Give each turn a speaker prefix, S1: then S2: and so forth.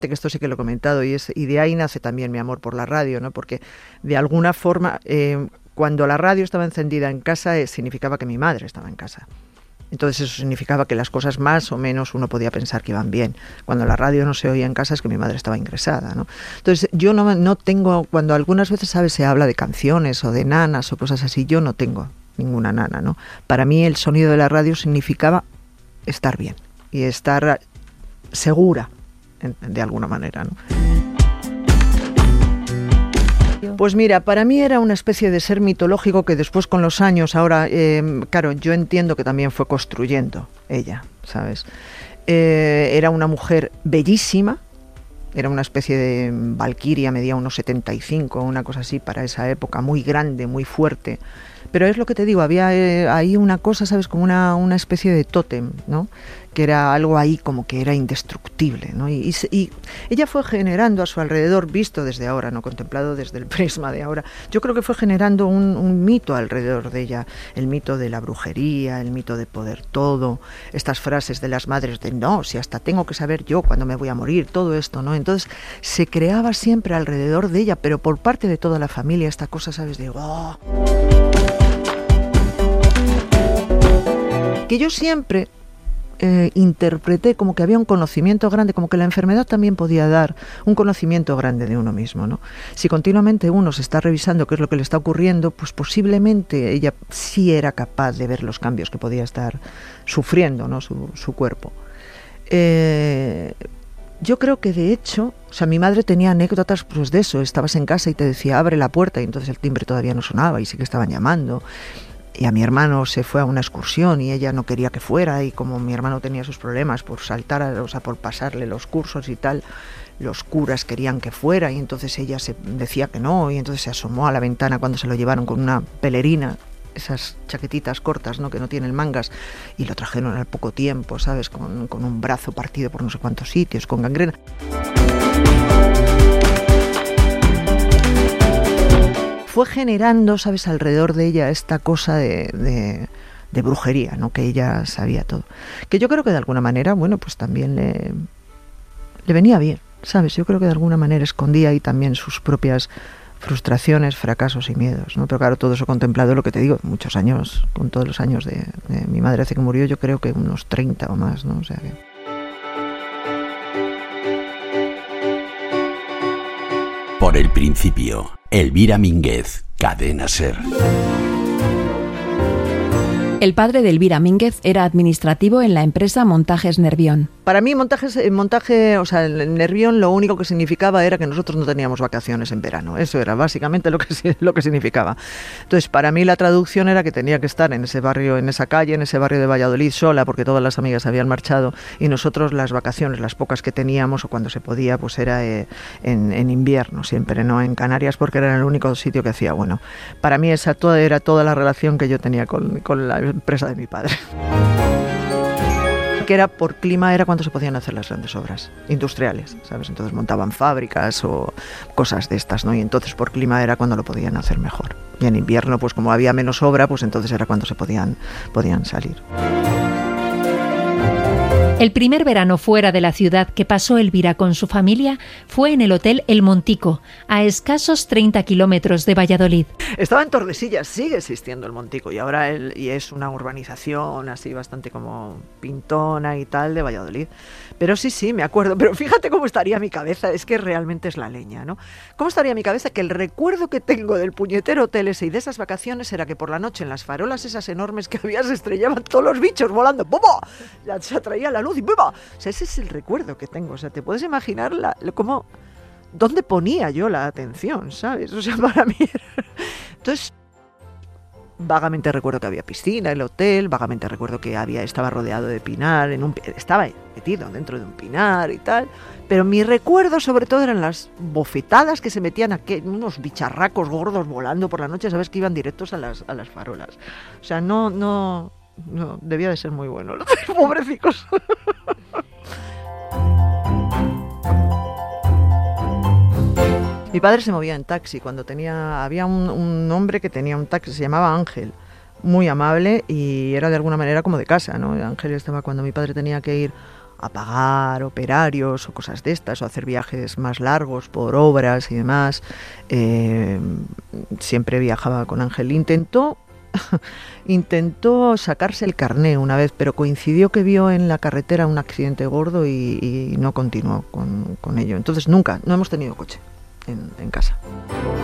S1: que esto sí que lo he comentado, y de ahí nace también mi amor por la radio, ¿no? Porque de alguna forma, cuando la radio estaba encendida en casa, significaba que mi madre estaba en casa. Entonces eso significaba que las cosas más o menos uno podía pensar que iban bien. Cuando la radio no se oía en casa es que mi madre estaba ingresada, ¿no? Entonces yo no tengo, cuando algunas veces, ¿sabes?, se habla de canciones o de nanas o cosas así, yo no tengo ninguna nana, ¿no? Para mí el sonido de la radio significaba estar bien y estar segura, de alguna manera, ¿no? Pues mira, para mí era una especie de ser mitológico que después con los años, ahora, claro, yo entiendo que también fue construyendo ella, ¿sabes? Era una mujer bellísima, era una especie de valquiria, medía unos 75, una cosa así para esa época, muy grande, muy fuerte. Pero es lo que te digo, había ahí una cosa, ¿sabes?, como una especie de tótem, ¿no?, que era algo ahí como que era indestructible, ¿no? Y ella fue generando a su alrededor, visto desde ahora, no contemplado desde el prisma de ahora, yo creo que fue generando un mito alrededor de ella, el mito de la brujería, el mito de poder todo, estas frases de las madres de no, si hasta tengo que saber yo cuándo me voy a morir, todo esto, ¿no? Entonces se creaba siempre alrededor de ella, pero por parte de toda la familia, esta cosa, ¿sabes?, de oh, que yo siempre interpreté como que había un conocimiento grande, como que la enfermedad también podía dar un conocimiento grande de uno mismo, ¿no? Si continuamente uno se está revisando qué es lo que le está ocurriendo, pues posiblemente ella sí era capaz de ver los cambios que podía estar sufriendo, ¿no?, su cuerpo. Yo creo que de hecho, o sea, mi madre tenía anécdotas pues de eso, estabas en casa y te decía abre la puerta y entonces el timbre todavía no sonaba y sí que estaban llamando. Y a mi hermano se fue a una excursión y ella no quería que fuera, y como mi hermano tenía sus problemas por saltar, o sea, por pasarle los cursos y tal, los curas querían que fuera y entonces ella se decía que no, y entonces se asomó a la ventana cuando se lo llevaron con una pelerina, esas chaquetitas cortas, ¿no?, que no tienen mangas, y lo trajeron al poco tiempo, ¿sabes?, con un brazo partido por no sé cuántos sitios, con gangrena. Fue generando, ¿sabes?, alrededor de ella esta cosa de brujería, ¿no?, que ella sabía todo. Que yo creo que de alguna manera, bueno, pues también le venía bien, ¿sabes? Yo creo que de alguna manera escondía ahí también sus propias frustraciones, fracasos y miedos, ¿no? Pero claro, todo eso contemplado, lo que te digo, muchos años, con todos los años de mi madre hace que murió, yo creo que unos 30 o más, ¿no? O sea que...
S2: Por el principio, Elvira Mínguez, Cadena SER.
S3: El padre de Elvira Mínguez era administrativo en la empresa Montajes Nervión.
S1: Para mí montaje, o sea, el Nervión lo único que significaba era que nosotros no teníamos vacaciones en verano. Eso era básicamente lo que significaba. Entonces, para mí la traducción era que tenía que estar en ese barrio, en esa calle, en ese barrio de Valladolid sola, porque todas las amigas habían marchado y nosotros las vacaciones, las pocas que teníamos o cuando se podía, pues era en invierno siempre, no en Canarias, porque era el único sitio que hacía bueno. Para mí esa era toda la relación que yo tenía con la empresa de mi padre. Que era por clima, era cuando se podían hacer las grandes obras industriales, ¿sabes? Entonces montaban fábricas o cosas de estas, ¿no? Y entonces por clima era cuando lo podían hacer mejor. Y en invierno, pues como había menos obra, pues entonces era cuando se podían salir.
S4: El primer verano fuera de la ciudad que pasó Elvira con su familia fue en el Hotel El Montico, a escasos 30 kilómetros de Valladolid.
S1: Estaba en Tordesillas, sigue existiendo el Montico, y ahora y es una urbanización así bastante como pintona y tal de Valladolid. Pero sí, me acuerdo. Pero fíjate cómo estaría mi cabeza, es que realmente es la leña, ¿no? ¿Cómo estaría mi cabeza? Que el recuerdo que tengo del puñetero hotel ese y de esas vacaciones era que por la noche en las farolas esas enormes que había se estrellaban todos los bichos volando. ¡Bum! Se atraía la luz y ¡bum! O sea, ese es el recuerdo que tengo. O sea, te puedes imaginar cómo, dónde ponía yo la atención, ¿sabes? O sea, para mí era... Entonces, vagamente recuerdo que había piscina en el hotel, vagamente recuerdo que estaba rodeado de pinar, estaba metido dentro de un pinar y tal, pero mi recuerdo sobre todo eran las bofetadas que se metían unos bicharracos gordos volando por la noche, ¿sabes? Que iban directos a las farolas. O sea, no, debía de ser muy bueno, los pobrecicos. Mi padre se movía en taxi cuando había un hombre que tenía un taxi, se llamaba Ángel, muy amable y era de alguna manera como de casa, ¿no? Ángel estaba cuando mi padre tenía que ir pagar operarios o cosas de estas, o hacer viajes más largos por obras y demás. Siempre viajaba con Ángel. Intentó sacarse el carné una vez, pero coincidió que vio en la carretera un accidente gordo y no continuó con ello. Entonces no hemos tenido coche en casa.